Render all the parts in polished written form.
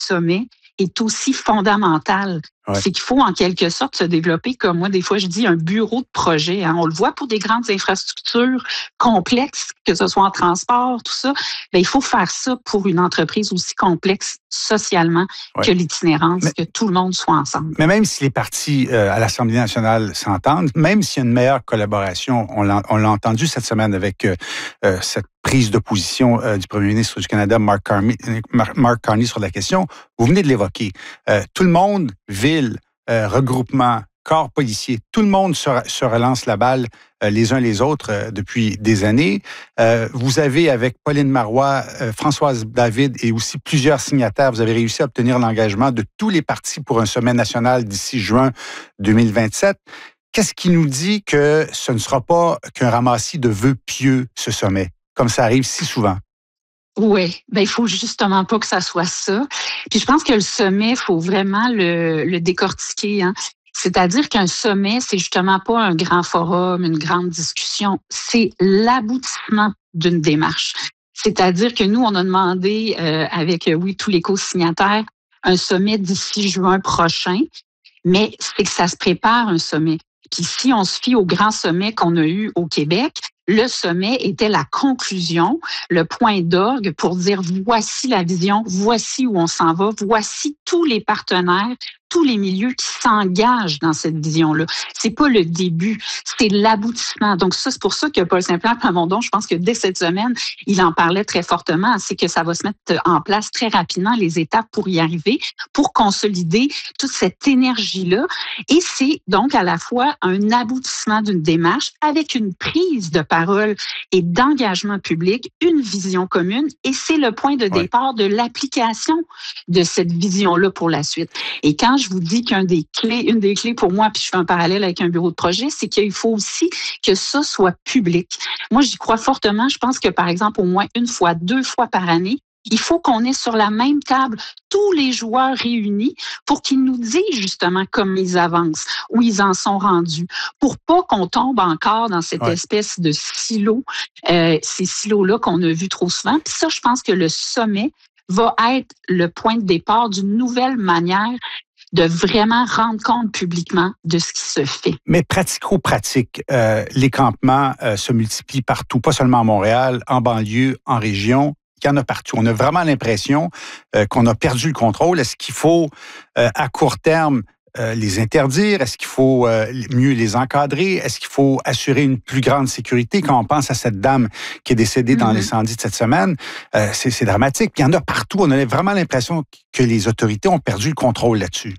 sommet est aussi fondamental. Ouais. C'est qu'il faut en quelque sorte se développer, comme moi, des fois, je dis un bureau de projet. Hein. On le voit pour des grandes infrastructures complexes, que ce soit en transport, tout ça. Bien, il faut faire ça pour une entreprise aussi complexe socialement que l'itinérance, que tout le monde soit ensemble. Mais même si les partis à l'Assemblée nationale s'entendent, même s'il y a une meilleure collaboration, on l'a entendu cette semaine avec cette prise de position du premier ministre du Canada, Mark Carney, sur la question, vous venez de l'évoquer. Tout le monde, ville, regroupement, corps policier, tout le monde se relance la balle les uns les autres depuis des années. Vous avez, avec Pauline Marois, Françoise David et aussi plusieurs signataires, vous avez réussi à obtenir l'engagement de tous les partis pour un sommet national d'ici juin 2027. Qu'est-ce qui nous dit que ce ne sera pas qu'un ramassis de vœux pieux, ce sommet, comme ça arrive si souvent? Oui, ben il faut justement pas que ça soit ça. Puis je pense que le sommet, il faut vraiment le décortiquer. Hein. C'est-à-dire qu'un sommet, c'est justement pas un grand forum, une grande discussion. C'est l'aboutissement d'une démarche. C'est-à-dire que nous, on a demandé avec, tous les co-signataires, un sommet d'ici juin prochain, mais c'est que ça se prépare un sommet. Puis si on se fie au grand sommet qu'on a eu au Québec, le sommet était la conclusion, le point d'orgue pour dire voici la vision, voici où on s'en va, voici tous les partenaires, tous les milieux qui s'engagent dans cette vision-là. C'est pas le début, c'est l'aboutissement. Donc ça, c'est pour ça que Paul Saint-Pierre Plamondon, je pense que dès cette semaine, il en parlait très fortement, c'est que ça va se mettre en place très rapidement, les étapes pour y arriver, pour consolider toute cette énergie-là. Et c'est donc à la fois un aboutissement d'une démarche avec une prise de parole et d'engagement public, une vision commune, et c'est le point de départ de l'application de cette vision-là pour la suite. Et quand je vous dis une des clés pour moi, puis je fais un parallèle avec un bureau de projet, c'est qu'il faut aussi que ça soit public. Moi, j'y crois fortement. Je pense que, par exemple, au moins 1 fois, 2 fois par année, il faut qu'on ait sur la même table tous les joueurs réunis pour qu'ils nous disent justement comment ils avancent, où ils en sont rendus, pour pas qu'on tombe encore dans cette espèce de silo, ces silos-là qu'on a vus trop souvent. Puis ça, je pense que le sommet va être le point de départ d'une nouvelle manière de vraiment rendre compte publiquement de ce qui se fait. Mais pratico-pratique, les campements se multiplient partout, pas seulement à Montréal, en banlieue, en région. Il y en a partout. On a vraiment l'impression qu'on a perdu le contrôle. Est-ce qu'il faut, à court terme, les interdire? Est-ce qu'il faut mieux les encadrer? Est-ce qu'il faut assurer une plus grande sécurité? Quand on pense à cette dame qui est décédée dans l'incendie de cette semaine, c'est dramatique. Puis il y en a partout. On a vraiment l'impression que les autorités ont perdu le contrôle là-dessus.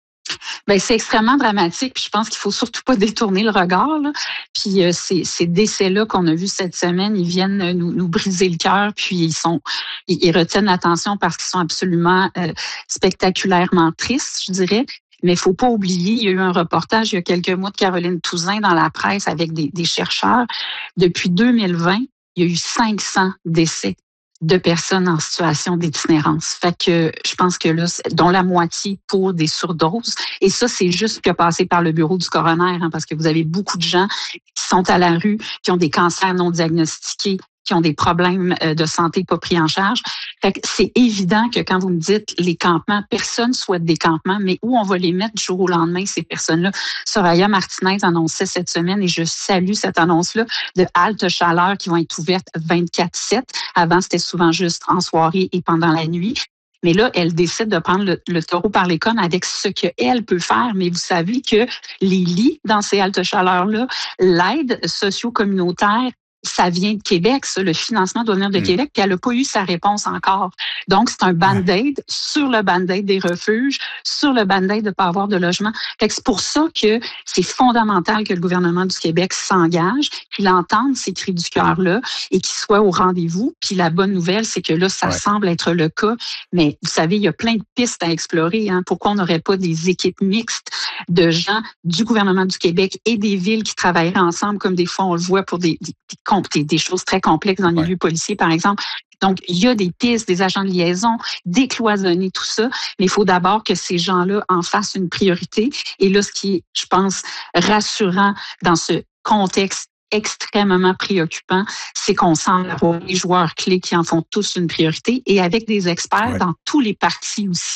Ben c'est extrêmement dramatique. Puis je pense qu'il faut surtout pas détourner le regard. Là. Puis ces décès-là qu'on a vus cette semaine, ils viennent nous briser le cœur. Puis ils retiennent l'attention parce qu'ils sont absolument spectaculairement tristes, je dirais. Mais il faut pas oublier, il y a eu un reportage il y a quelques mois de Caroline Touzin dans la presse avec des chercheurs. Depuis 2020, il y a eu 500 décès de personnes en situation d'itinérance. Fait que je pense que là, dont la moitié pour des surdoses. Et ça, c'est juste ce qui a passé par le bureau du coroner, hein, parce que vous avez beaucoup de gens qui sont à la rue, qui ont des cancers non diagnostiqués, qui ont des problèmes de santé pas pris en charge. Fait que c'est évident que quand vous me dites les campements, personne souhaite des campements, mais où on va les mettre du jour au lendemain, ces personnes-là? Soraya Martinez annonçait cette semaine, et je salue cette annonce-là, de haltes chaleur qui vont être ouvertes 24/7. Avant, c'était souvent juste en soirée et pendant la nuit. Mais là, elle décide de prendre le taureau par les cornes avec ce qu'elle peut faire. Mais vous savez que les lits dans ces haltes chaleurs-là, l'aide socio-communautaire, ça vient de Québec, ça, le financement doit venir de Québec, puis elle n'a pas eu sa réponse encore. Donc, c'est un band-aid sur le band-aid des refuges, sur le band-aid de ne pas avoir de logement. Fait que c'est pour ça que c'est fondamental que le gouvernement du Québec s'engage, qu'il entende ces cris du cœur-là et qu'il soit au rendez-vous. Puis la bonne nouvelle, c'est que là, ça semble être le cas. Mais vous savez, il y a plein de pistes à explorer. Hein. Pourquoi on n'aurait pas des équipes mixtes de gens du gouvernement du Québec et des villes qui travailleraient ensemble, comme des fois on le voit pour des choses très complexes dans le milieu policier, par exemple. Donc, il y a des pistes, des agents de liaison, décloisonner tout ça, mais il faut d'abord que ces gens-là en fassent une priorité. Et là, ce qui est, je pense, rassurant dans ce contexte extrêmement préoccupant, c'est qu'on semble avoir les joueurs clés qui en font tous une priorité et avec des experts dans tous les partis aussi.